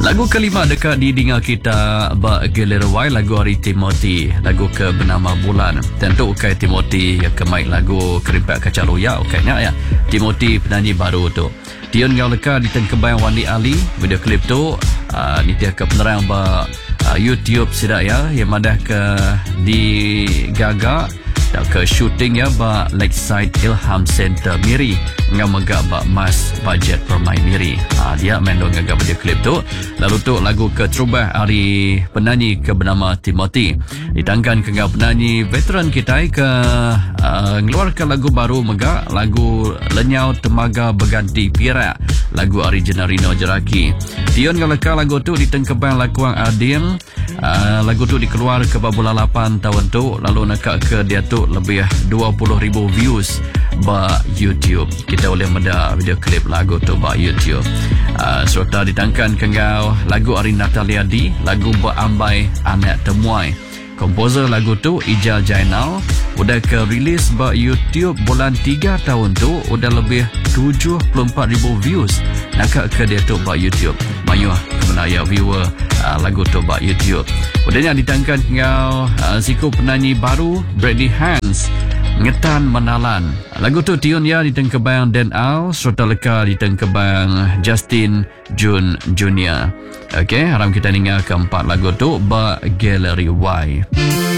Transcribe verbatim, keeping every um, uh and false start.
Lagu kelima dekat di dengar kita ba Gallery Y, lagu Ari Timothy, lagu ke bernama Bulan. Tentu ukai Timothy yang kemaik lagu Kerimpak Kaca Roya ukainya ya. Timothy penyanyi baru tu. Dion ngau leka di tengkebayang Wani Ali, video klip tu uh, ni dia ke penerang ba uh, YouTube sidak ya, yang madah ke di Gaga dan ke shooting ya ba Lakeside Ilham Center Miri ngau megak ba Mas Budget Permai Miri. Ha, dia main dong ngagak video klip tu. Lalu tu lagu ke Terubah Ari penyanyi ke bernama Timothy. Ditangkan ke ngau penyanyi veteran kita ke uh, ngeluarkan lagu baru megak, lagu Lenyau Temaga Berganti Pirak, lagu original Rino Jeraki. Dion ngalaka lagu tu ditengkebang lakuang Adin. Uh, lagu tu dikeluar ke bulan lapan tahun tu, lalu nakak ke dia tu lebih dua puluh ribu views ba YouTube. Kita boleh meda video klip lagu tu ba YouTube. Uh, serta ditangkan ke ngau lagu Ari Natalia D, lagu Berambai Anak Temuai. Komposer lagu tu Ijal Jainal udah ke rilis ba YouTube bulan tiga tahun tu, udah lebih tujuh puluh empat ribu views nakak ke dia tu ba YouTube. Mayuh kemenaya viewer uh, lagu tu ba YouTube. Udahnya ditangkan ngau uh, siku penyanyi baru Brady Hans, Ngetan Menalan. Lagu tu Tion ya ditengkebang Dan Al, serta leka ditengkebang Justin Jun Junior. Okey, haram kita dengar keempat lagu tu ba Gallery Y.